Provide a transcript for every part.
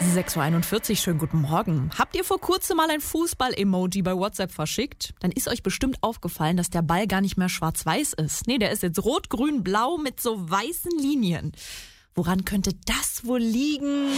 6.41 Uhr, schönen guten Morgen. Habt ihr vor kurzem mal ein Fußball-Emoji bei WhatsApp verschickt? Dann ist euch bestimmt aufgefallen, dass der Ball gar nicht mehr schwarz-weiß ist. Nee, der ist jetzt rot, grün, blau mit so weißen Linien. Woran könnte das wohl liegen?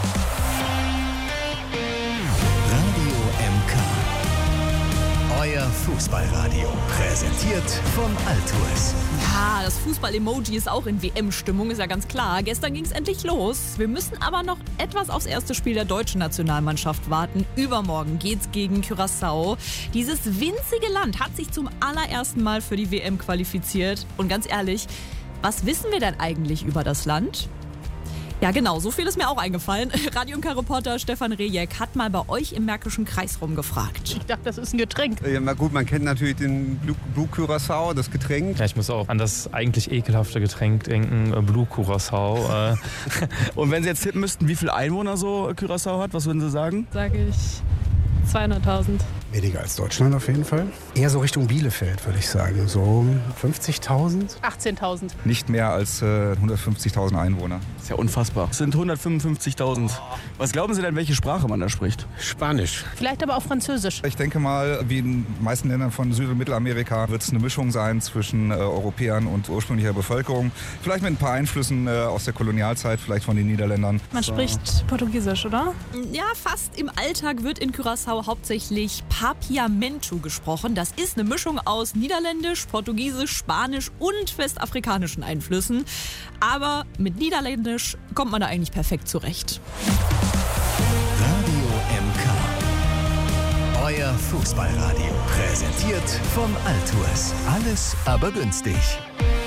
Radio MK. Euer Fußballradio. Präsentiert von Altours. Ja, das Fußball-Emoji ist auch in WM-Stimmung, ist ja ganz klar. Gestern ging es endlich los. Wir müssen aber noch etwas aufs erste Spiel der deutschen Nationalmannschaft warten. Übermorgen geht's gegen Curaçao. Dieses winzige Land hat sich zum allerersten Mal für die WM qualifiziert. Und ganz ehrlich, was wissen wir denn eigentlich über das Land? Ja genau, so viel ist mir auch eingefallen. Radio MK-Reporter Stefan Rejek hat mal bei euch im Märkischen Kreis rumgefragt. Ich dachte, das ist ein Getränk. Ja, na gut, man kennt natürlich den Blue Curaçao, das Getränk. Ja, ich muss auch an das eigentlich ekelhafte Getränk denken, Blue Curaçao. Und wenn Sie jetzt tippen müssten, wie viele Einwohner so Curaçao hat, was würden Sie sagen? Sage ich 200.000. Weniger als Deutschland auf jeden Fall. Eher so Richtung Bielefeld, würde ich sagen. So 50.000. 18.000. Nicht mehr als 150.000 Einwohner. Das ist ja unfassbar. Es sind 155.000. Was glauben Sie denn, welche Sprache man da spricht? Spanisch. Vielleicht aber auch Französisch. Ich denke mal, wie in den meisten Ländern von Süd- und Mittelamerika wird es eine Mischung sein zwischen Europäern und ursprünglicher Bevölkerung. Vielleicht mit ein paar Einflüssen aus der Kolonialzeit, vielleicht von den Niederländern. Man spricht Portugiesisch, oder? Ja, fast im Alltag wird in Curaçao hauptsächlich Papiamentu gesprochen. Das ist eine Mischung aus Niederländisch, Portugiesisch, Spanisch und westafrikanischen Einflüssen. Aber mit Niederländisch kommt man da eigentlich perfekt zurecht. Radio MK. Euer Fußballradio. Präsentiert von Altours. Alles aber günstig.